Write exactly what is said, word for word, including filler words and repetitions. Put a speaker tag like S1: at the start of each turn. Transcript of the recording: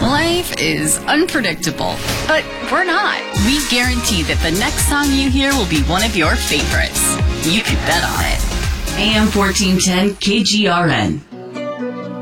S1: Life is unpredictable, but we're not. We guarantee that the next song you hear will be one of your favorites. You can bet on it.
S2: A M fourteen ten K G R N.